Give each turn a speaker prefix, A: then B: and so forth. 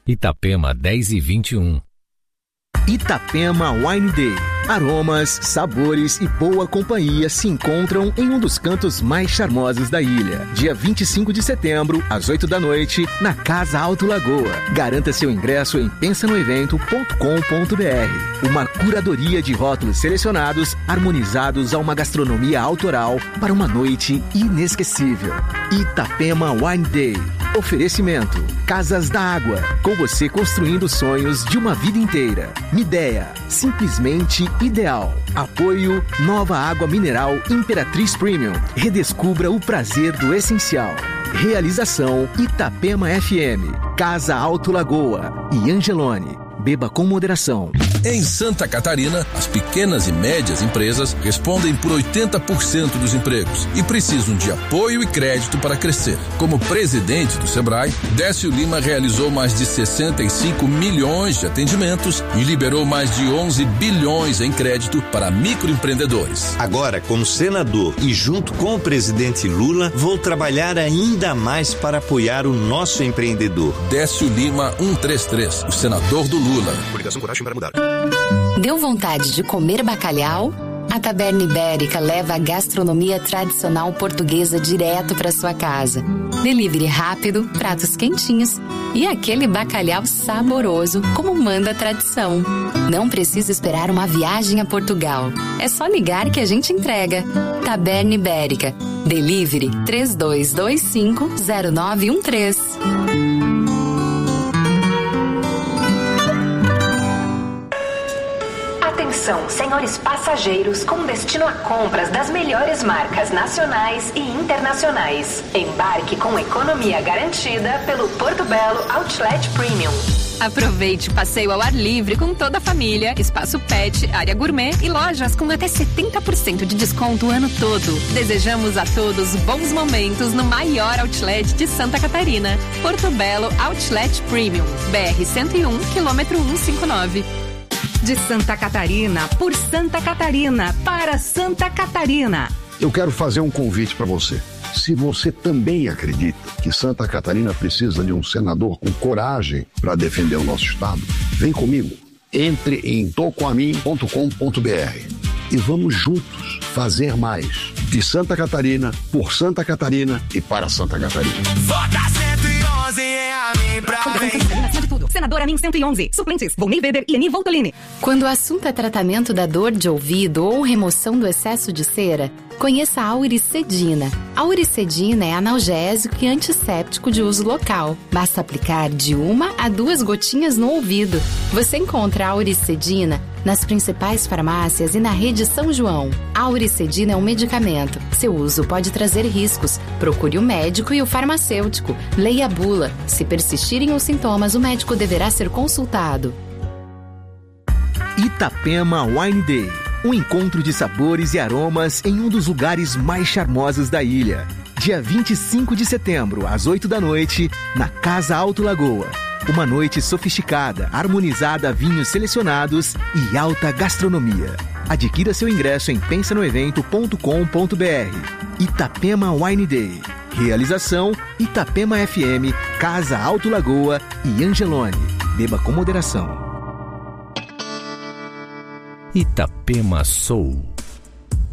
A: Itapema 10h21.
B: Itapema Wine Day. Aromas, sabores e boa companhia se encontram em um dos cantos mais charmosos da ilha. Dia 25 de setembro, às 8 da noite, na Casa Alto Lagoa. Garanta seu ingresso em pensanoevento.com.br. Uma curadoria de rótulos selecionados, harmonizados a uma gastronomia autoral para uma noite inesquecível. Itapema Wine Day. Oferecimento: Casas da Água, com você construindo sonhos de uma vida inteira. Midea, simplesmente ideal. Apoio: Nova Água Mineral Imperatriz Premium. Redescubra o prazer do essencial. Realização: Itapema FM, Casa Alto Lagoa e Angelone. Beba com moderação.
C: Em Santa Catarina, as pequenas e médias empresas respondem por 80% dos empregos e precisam de apoio e crédito para crescer. Como presidente do Sebrae, Décio Lima realizou mais de 65 milhões de atendimentos e liberou mais de 11 bilhões em crédito para microempreendedores.
D: Agora, como senador e junto com o presidente Lula, vou trabalhar ainda mais para apoiar o nosso empreendedor.
C: Décio Lima 133, o senador do Lula.
D: Coligação Coragem para Mudar.
E: Deu vontade de comer bacalhau? A Taberna Ibérica leva a gastronomia tradicional portuguesa direto para sua casa. Delivery rápido, pratos quentinhos e aquele bacalhau saboroso, como manda a tradição. Não precisa esperar uma viagem a Portugal. É só ligar que a gente entrega. Taberna Ibérica. Delivery 32250913.
F: Atenção, senhores passageiros com destino a compras das melhores marcas nacionais e internacionais. Embarque com economia garantida pelo Porto Belo Outlet Premium.
G: Aproveite o passeio ao ar livre com toda a família, espaço pet, área gourmet e lojas com até 70% de desconto o ano todo. Desejamos a todos bons momentos no maior outlet de Santa Catarina. Porto Belo Outlet Premium, BR-101, quilômetro 159.
H: De Santa Catarina, por Santa Catarina, para Santa Catarina.
I: Eu quero fazer um convite para você. Se você também acredita que Santa Catarina precisa de um senador com coragem para defender o nosso estado, vem comigo. Entre em tocoamin.com.br e vamos juntos fazer mais. De Santa Catarina, por Santa Catarina e para Santa Catarina.
J: Vota 111 é a mim pra mim.
H: Senadora Amin 111. Suplentes: Volney Weber e Eni Voltolini.
E: Quando o assunto é tratamento da dor de ouvido ou remoção do excesso de cera, conheça a Auricedina. A Auricedina é analgésico e antisséptico de uso local. Basta aplicar de 1 a 2 gotinhas no ouvido. Você encontra a Auricedina nas principais farmácias e na rede São João. A Auricedina é um medicamento. Seu uso pode trazer riscos. Procure o médico e o farmacêutico. Leia a bula. Se persistirem os sintomas, o médico deverá ser consultado.
B: Itapema Wine Day. Um encontro de sabores e aromas em um dos lugares mais charmosos da ilha. Dia 25 de setembro, às 8 da noite, na Casa Alto Lagoa. Uma noite sofisticada, harmonizada a vinhos selecionados e alta gastronomia. Adquira seu ingresso em pensanoevento.com.br. Itapema Wine Day. Realização: Itapema FM, Casa Alto Lagoa e Angelone. Beba com moderação.
A: Itapema Soul.